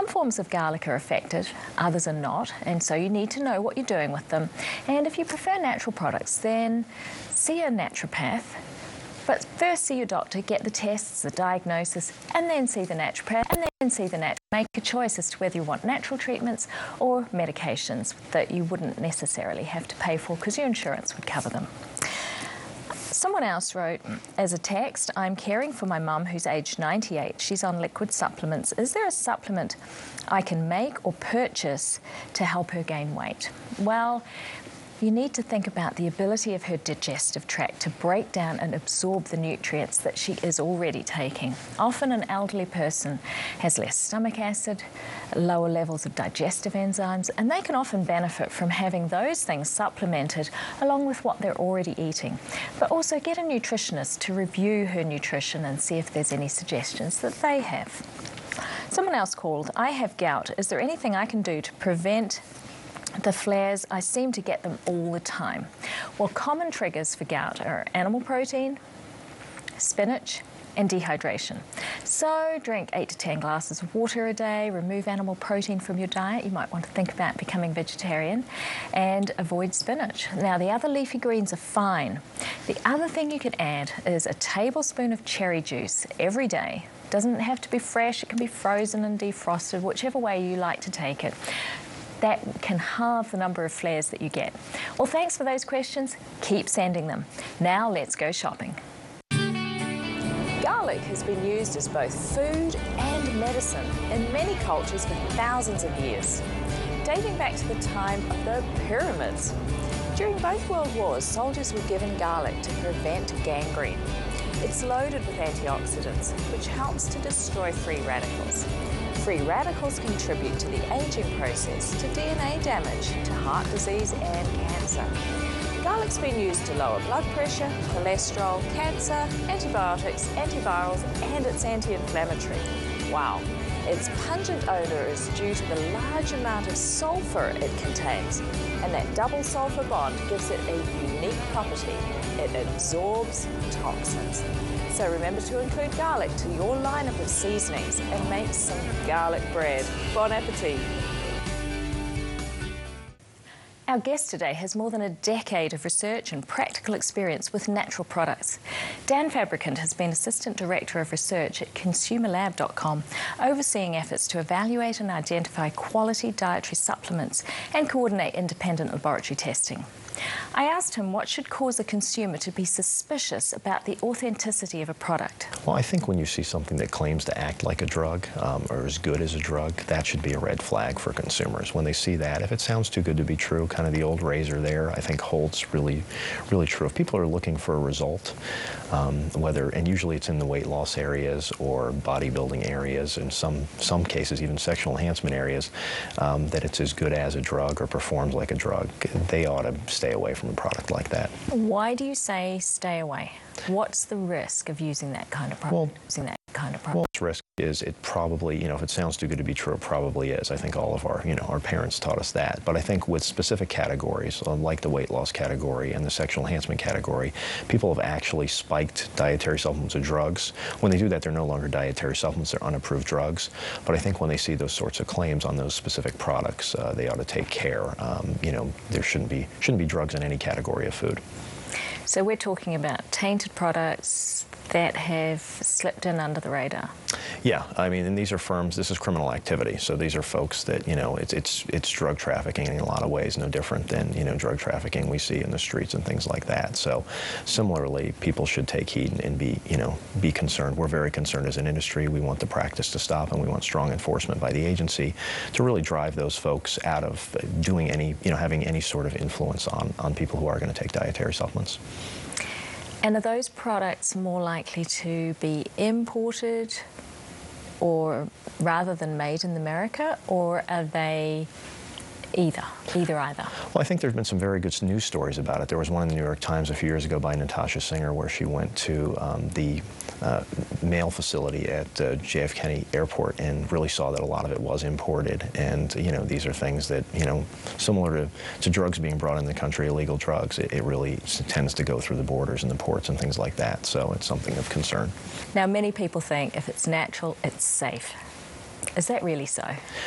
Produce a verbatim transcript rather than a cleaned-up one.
forms of garlic are affected, others are not, and so you need to know what you're doing with them. And if you prefer natural products, then see a naturopath. But first see your doctor, get the tests, the diagnosis, and then see the naturopath, and then see the naturopath. Make a choice as to whether you want natural treatments or medications that you wouldn't necessarily have to pay for because your insurance would cover them. Someone else wrote as a text, I'm caring for my mum who's aged ninety-eight. She's on liquid supplements. Is there a supplement I can make or purchase to help her gain weight? Well, you need to think about the ability of her digestive tract to break down and absorb the nutrients that she is already taking. Often an elderly person has less stomach acid, lower levels of digestive enzymes, and they can often benefit from having those things supplemented along with what they're already eating. But also get a nutritionist to review her nutrition and see if there's any suggestions that they have. Someone else called, I have gout. Is there anything I can do to prevent the flares? I seem to get them all the time. Well, common triggers for gout are animal protein, spinach, and dehydration. So drink eight to ten glasses of water a day, remove animal protein from your diet. You might want to think about becoming vegetarian and avoid spinach. Now, the other leafy greens are fine. The other thing you could add is a tablespoon of cherry juice every day. Doesn't have to be fresh, it can be frozen and defrosted, whichever way you like to take it. That can halve the number of flares that you get. Well, thanks for those questions. Keep sending them. Now let's go shopping. Garlic has been used as both food and medicine in many cultures for thousands of years, dating back to the time of the pyramids. During both world wars, soldiers were given garlic to prevent gangrene. It's loaded with antioxidants, which helps to destroy free radicals. Free radicals contribute to the aging process, to D N A damage, to heart disease and cancer. Garlic's been used to lower blood pressure, cholesterol, cancer, antibiotics, antivirals, and it's anti-inflammatory. Wow. Its pungent odour is due to the large amount of sulphur it contains, and that double sulphur bond gives it a unique property. It absorbs toxins. So remember to include garlic to your lineup of seasonings and make some garlic bread. Bon appetit! Our guest today has more than a decade of research and practical experience with natural products. Dan Fabricant has been Assistant Director of Research at consumer lab dot com, overseeing efforts to evaluate and identify quality dietary supplements and coordinate independent laboratory testing. I asked him what should cause a consumer to be suspicious about the authenticity of a product. Well, I think when you see something that claims to act like a drug um, or as good as a drug, that should be a red flag for consumers. When they see that, if it sounds too good to be true, kind of the old razor there, I think holds really, really true. If people are looking for a result, um, whether, and usually it's in the weight loss areas or bodybuilding areas, in some, some cases even sexual enhancement areas, um, that it's as good as a drug or performs like a drug, they ought to stay away from a product like that. Why do you say stay away? What's the risk of using that kind of product? Well, using that kind of product? Well, the risk is it probably, you know, if it sounds too good to be true, it probably is. I think all of our, you know, our parents taught us that. But I think with specific categories, like the weight loss category and the sexual enhancement category, people have actually spiked dietary supplements or drugs. When they do that, they're no longer dietary supplements, they're unapproved drugs. But I think when they see those sorts of claims on those specific products, uh, they ought to take care. Um, you know, there shouldn't be, shouldn't be drugs in any category of food. So we're talking about tainted products that have slipped in under the radar. Yeah, I mean, and these are firms, this is criminal activity. So these are folks that, you know, it's, it's, it's drug trafficking in a lot of ways, no different than, you know, drug trafficking we see in the streets and things like that. So similarly, people should take heed and, and be, you know, be concerned. We're very concerned as an industry. We want the practice to stop, and we want strong enforcement by the agency to really drive those folks out of doing any, you know, having any sort of influence on, on people who are going to take dietary supplements. And are those products more likely to be imported or rather than made in America, or are they either, either, either? Well, I think there's been some very good news stories about it. There was one in the New York Times a few years ago by Natasha Singer where she went to um, the uh, mail facility at uh, J F Kennedy Airport and really saw that a lot of it was imported. And, you know, these are things that, you know, similar to, to drugs being brought in the country, illegal drugs, it, it really tends to go through the borders and the ports and things like that. So it's something of concern. Now, many people think if it's natural, it's safe. Is that really so?